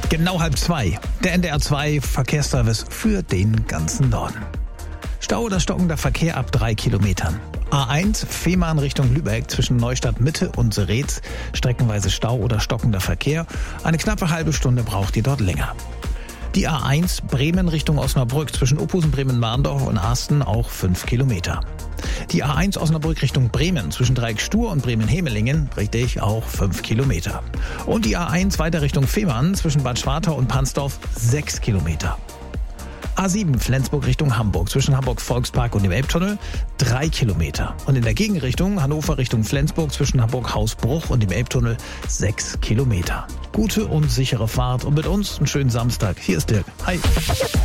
Genau 1:30. Der NDR 2 Verkehrsservice für den ganzen Norden. Stau oder stockender Verkehr ab 3 Kilometern. A1 Fehmarn Richtung Lübeck zwischen Neustadt Mitte und Seretz. Streckenweise Stau oder stockender Verkehr. Eine knappe halbe Stunde braucht ihr dort länger. Die A1 Bremen Richtung Osnabrück zwischen Ophusen, Bremen-Marndorf und Arsten auch 5 Kilometer. Die A1 Osnabrück Richtung Bremen zwischen Dreieck Stur und Bremen-Hemelingen, richtig, auch 5 Kilometer. Und die A1 weiter Richtung Fehmarn zwischen Bad Schwartau und Pansdorf 6 Kilometer. A7 Flensburg Richtung Hamburg zwischen Hamburg-Volkspark und dem Elbtunnel 3 Kilometer. Und in der Gegenrichtung Hannover Richtung Flensburg zwischen Hamburg-Hausbruch und dem Elbtunnel 6 Kilometer. Gute und sichere Fahrt und mit uns einen schönen Samstag. Hier ist Dirk. Hi.